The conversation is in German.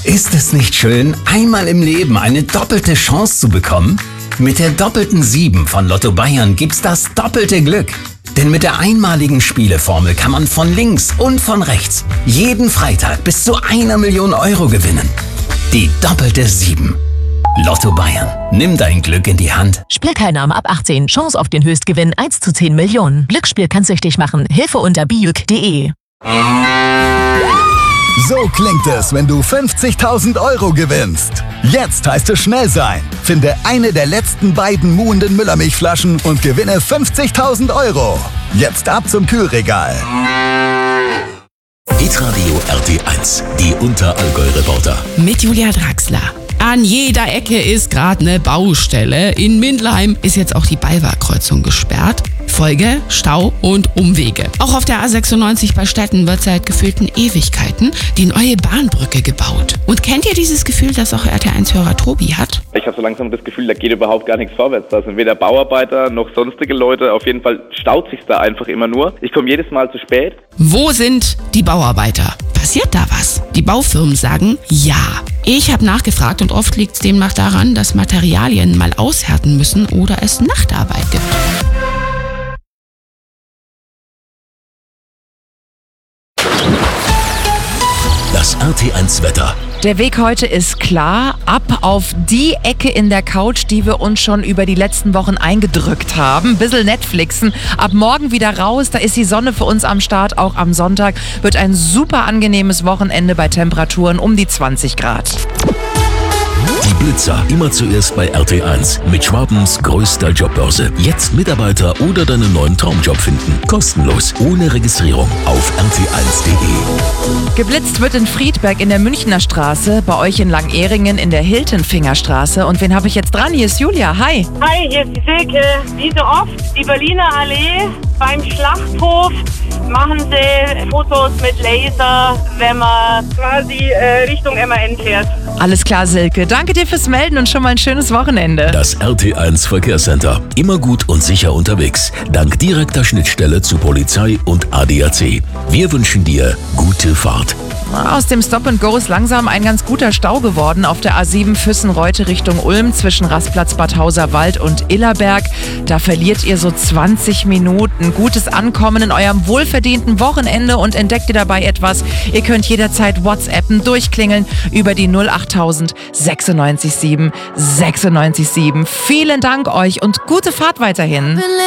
Ist es nicht schön, einmal im Leben eine doppelte Chance zu bekommen? Mit der doppelten 7 von Lotto Bayern gibt's das doppelte Glück. Denn mit der einmaligen Spieleformel kann man von links und von rechts jeden Freitag bis zu 1 Million Euro gewinnen. Die doppelte 7. Lotto Bayern. Nimm dein Glück in die Hand. Spielteilnahme ab 18. Chance auf den Höchstgewinn 1 zu 10 Millionen. Glücksspiel kann süchtig machen. Hilfe unter biuk.de. So klingt es, wenn du 50.000 Euro gewinnst. Jetzt heißt es schnell sein. Finde eine der letzten beiden muhenden Müllermilchflaschen und gewinne 50.000 Euro. Jetzt ab zum Kühlregal. Hitradio RT1, die Unterallgäu-Reporter. Mit Julia Draxler. An jeder Ecke ist gerade eine Baustelle. In Mindlheim ist jetzt auch die Ballwar-Kreuzung gesperrt. Folge: Stau und Umwege. Auch auf der A96 bei Stetten wird seit gefühlten Ewigkeiten die neue Bahnbrücke gebaut. Und kennt ihr dieses Gefühl, das auch RT1-Hörer Tobi hat? Ich habe so langsam das Gefühl, da geht überhaupt gar nichts vorwärts. Da sind weder Bauarbeiter noch sonstige Leute. Auf jeden Fall staut sich da einfach immer nur. Ich komme jedes Mal zu spät. Wo sind die Bauarbeiter? Passiert da was? Die Baufirmen sagen ja. Ich habe nachgefragt und oft liegt es demnach daran, dass Materialien mal aushärten müssen oder es Nachtarbeit gibt. Das RT1-Wetter. Der Weg heute ist klar, ab auf die Ecke in der Couch, die wir uns schon über die letzten Wochen eingedrückt haben. Bissl Netflixen, ab morgen wieder raus, da ist die Sonne für uns am Start, auch am Sonntag. Wird ein super angenehmes Wochenende bei Temperaturen um die 20 Grad. Die Blitzer, immer zuerst bei RT1 mit Schwabens größter Jobbörse. Jetzt Mitarbeiter oder deinen neuen Traumjob finden. Kostenlos, ohne Registrierung auf rt1.de. Geblitzt wird in Friedberg in der Münchner Straße, bei euch in Langeeringen in der Hiltenfingerstraße. Und wen habe ich jetzt dran? Hier ist Julia, hi. Hi, hier ist die Silke. Wie so oft, die Berliner Allee beim Schlachthof machen sie Fotos mit Laser, wenn man quasi Richtung MAN fährt. Alles klar, Silke. Danke dir fürs Melden und schon mal ein schönes Wochenende. Das RT1 Verkehrscenter. Immer gut und sicher unterwegs. Dank direkter Schnittstelle zu Polizei und ADAC. Wir wünschen dir gute Fahrt. Aus dem Stop-and-Go ist langsam ein ganz guter Stau geworden auf der A7 Füssen-Reute Richtung Ulm zwischen Rastplatz Bad Hauserwald und Illerberg. Da verliert ihr so 20 Minuten. Gutes Ankommen in eurem wohlverdienten Wochenende und entdeckt ihr dabei etwas? Ihr könnt jederzeit WhatsAppen, durchklingeln über die 08000 96 7 96 7. Vielen Dank euch und gute Fahrt weiterhin.